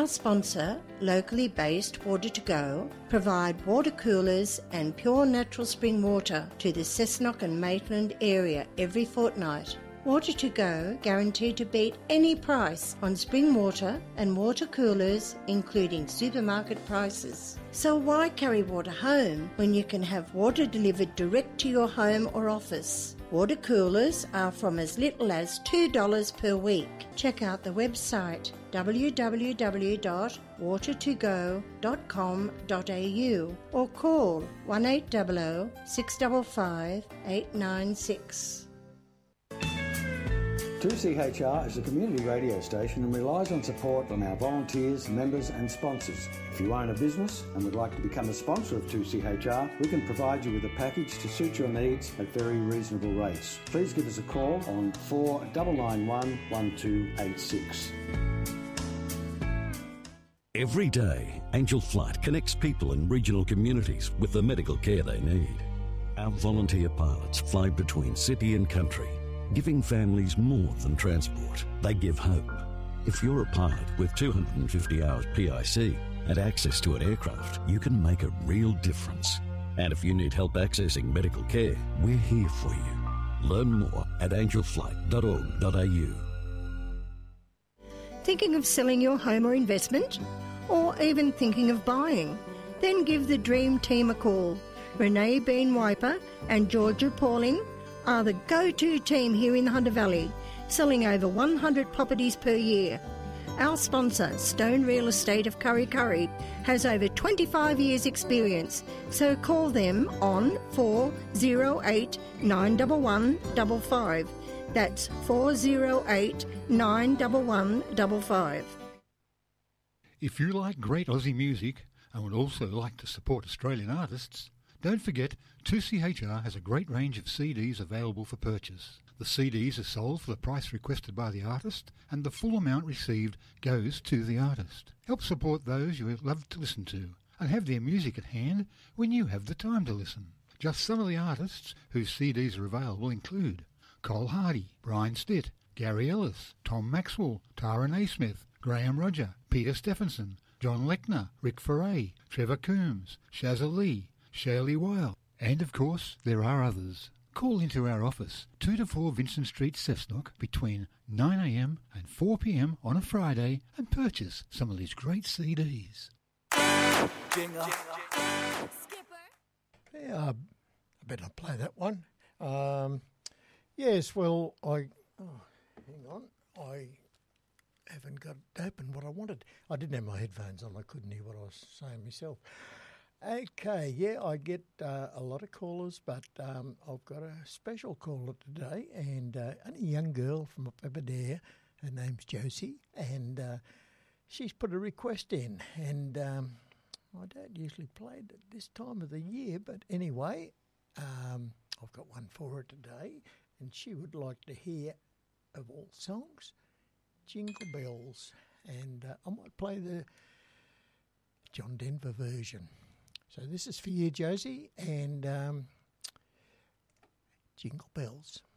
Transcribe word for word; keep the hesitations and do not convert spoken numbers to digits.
Our sponsor, locally based Water to Go, provide water coolers and pure natural spring water to the Cessnock and Maitland area every fortnight. Water to Go guaranteed to beat any price on spring water and water coolers, including supermarket prices. So why carry water home when you can have water delivered direct to your home or office? Water coolers are from as little as two dollars per week. Check out the website w w w dot water to go dot com dot a u or call one eight hundred, six five five, eight nine six. two C H R is a community radio station and relies on support from our volunteers, members and sponsors. If you own a business and would like to become a sponsor of two C H R, we can provide you with a package to suit your needs at very reasonable rates. Please give us a call on four nine nine one, one two eight six. Every day, Angel Flight connects people in regional communities with the medical care they need. Our volunteer pilots fly between city and country, giving families more than transport. They give hope. If you're a pilot with two hundred fifty hours P I C and access to an aircraft, you can make a real difference. And if you need help accessing medical care, we're here for you. Learn more at angel flight dot org dot a u. Thinking of selling your home or investment? Or even thinking of buying? Then give the Dream Team a call. Renee Bean Wiper and Georgia Pauling are the go-to team here in the Hunter Valley, selling over one hundred properties per year. Our sponsor, Stone Real Estate of Curry Curry, has over twenty-five years experience, so call them on four oh eight, nine one one, five five. That's four oh eight, nine one one, five five. If you like great Aussie music and would also like to support Australian artists, don't forget two C H R has a great range of C Ds available for purchase. The C Ds are sold for the price requested by the artist, and the full amount received goes to the artist. Help support those you love to listen to, and have their music at hand when you have the time to listen. Just some of the artists whose C Ds are available include Cole Hardy, Brian Stitt, Gary Ellis, Tom Maxwell, Tara Naismith, Graham Roger, Peter Stephenson, John Lechner, Rick Ferray, Trevor Coombs, Shazza Lee, Shirley Weil, and of course there are others. Call into our office, two to four Vincent Street, Cessnock, between nine a m and four p m on a Friday and purchase some of these great C Ds. Jingle. Yeah, I better play that one. Um, yes, well, I... Oh, hang on. I haven't got it open what I wanted. I didn't have my headphones on. I couldn't hear what I was saying myself. Okay, yeah, I get uh, a lot of callers, but um, I've got a special caller today, and uh, only a young girl from up over there. Her name's Josie, and uh, she's put a request in, and um, I don't usually play it at this time of the year, but anyway, um, I've got one for her today, and she would like to hear, of all songs, Jingle Bells, and uh, I might play the John Denver version. So this is for you, Josie, and um, Jingle Bells.